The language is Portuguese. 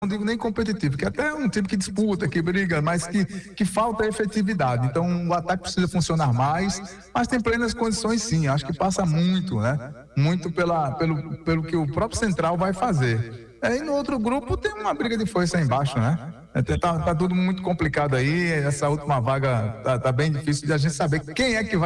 não digo nem competitivo, que até é um time que disputa, que briga, mas que falta efetividade. Então o ataque precisa funcionar mais, mas tem plenas condições sim. Acho que passa muito, né? Muito pelo que o próprio Central vai fazer. E no outro grupo tem uma briga de foice aí embaixo, né? Tá tudo muito complicado aí. Essa última vaga tá bem difícil de a gente saber quem é que vai